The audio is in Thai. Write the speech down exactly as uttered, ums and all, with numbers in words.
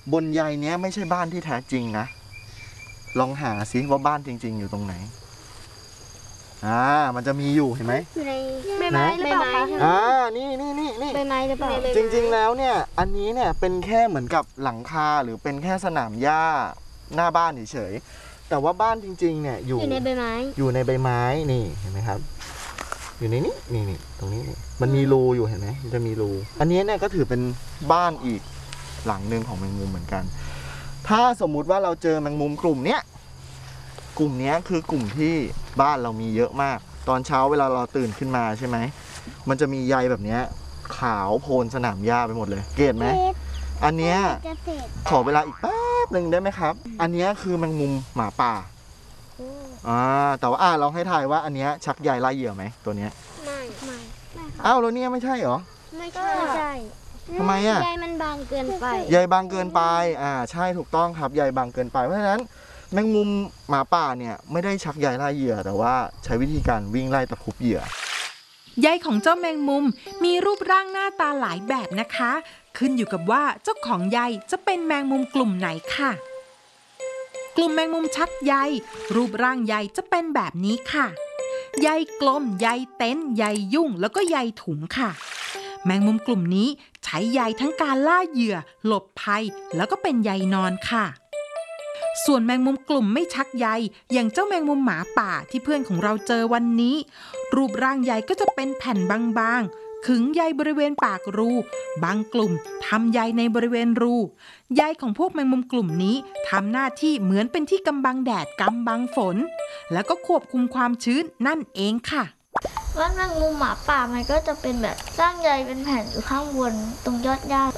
บนใยเนี้ยไม่ใช่บ้านที่แท้จริงนะลองหาซิว่าบ้านจริงๆอยู่ตรงไหนอ่ามันจะมีอยู่เห็นไหมในใบไม้หรือเปล่าคะอ่านี่นี่นี่นี่ใบไม้หรือเปล่าจริงๆแล้วเนี่ยอันนี้เนี่ยเป็นแค่เหมือนกับหลังคาหรือเป็นแค่สนามหญ้าหน้าบ้านเฉยๆแต่ว่าบ้านจริงๆเนี่ยอยู่อยู่ในใบไม้อยู่ในใบไม้นี่เห็นไหมครับอยู่ในนี้นี่นี่ตรงนี้นี่มันมีรูอยู่เห็นไหมมันจะมีรูอันนี้เนี่ยก็ถือเป็นบ้านอีกหลังหนึ่งของแมงมุมเหมือนกันถ้าสมมุติว่าเราเจอแมงมุมกลุ่มเนี้ยกลุ่มนี้คือกลุ่มที่บ้านเรามีเยอะมากตอนเช้าเวลาเราตื่นขึ้นมาใช่ไหมมันจะมีใยแบบนี้ขาวโพลนสนามหญ้าไปหมดเลยเกลียดไหมอันเนี้ยขอเวลาอีกแป๊บหนึ่งได้ไหมครับอันนี้คือแมงมุมหมาป่าอ่าแต่ว่าอ่าลองให้ทายว่าอันเนี้ยชักใยไล่เหยื่อไหมตัวเนี้ยไม่ไม่อ้าวแล้วเนี่ยไม่ใช่เหรอไม่ใช่ใช่ทำไมอ่ะใยมันบางเกินไปใยบางเกินไปอ่าใช่ถูกต้องครับใยบางเกินไปเพราะฉะนั้นแมงมุมหมาป่าเนี่ยไม่ได้ชักใยไล่เหยื่อแต่ว่าใช้วิธีการวิ่งไล่ตะคุบเหยื่อใยของเจ้าแมงมุมมีรูปร่างหน้าตาหลายแบบนะคะขึ้นอยู่กับว่าเจ้าของใยจะเป็นแมงมุมกลุ่มไหนค่ะกลุ่มแมงมุมชักใยรูปร่างใยจะเป็นแบบนี้ค่ะใยกลมใยเต็นใยยุ่งแล้วก็ใยถุงค่ะแมงมุมกลุ่มนี้ใช้ใยทั้งการล่าเหยื่อหลบภัยแล้วก็เป็นใยนอนค่ะส่วนแมงมุมกลุ่มไม่ชักใยอย่างเจ้าแมงมุมหมาป่าที่เพื่อนของเราเจอวันนี้รูปร่างใยก็จะเป็นแผ่นบางๆขึงใยบริเวณปากรูบางกลุ่มทำใยในบริเวณรูใยของพวกแมงมุมกลุ่มนี้ทำหน้าที่เหมือนเป็นที่กำบังแดดกำบังฝนแล้วก็ควบคุมความชื้นนั่นเองค่ะว่าแมงมุมหมาป่ามันก็จะเป็นแบบสร้างใยเป็นแผ่นอยู่ข้างบนตรงยอดหญ้า